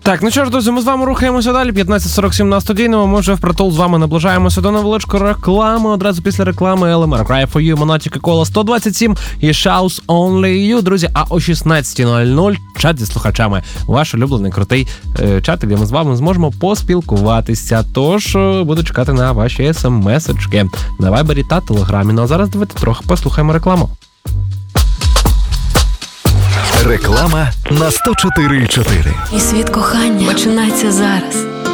Так, ну що ж, друзі, ми з вами рухаємося далі. 15:47 на студійному. Ми вже впритул з вами наближаємося до невеличкої реклами. Одразу після реклами LMR, Cry For You, Monatic, Кола 127 і Shout Only You. Друзі, а о 16:00 чат зі слухачами. Ваш улюблений крутий чат, де ми з вами зможемо поспілкуватися. Тож буду чекати на ваші смс-очки на Вайбері та Телеграмі. Ну а зараз давайте трохи послухаємо рекламу. Реклама на 104.4. І світ кохання починається зараз.